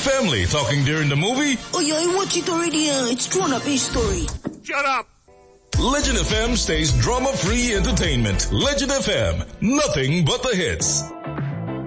family talking during the movie? Oh yeah, I watched it already. It's Drawn Up A Story. Shut up! Legend FM stays drama-free entertainment. Legend FM, nothing but the hits.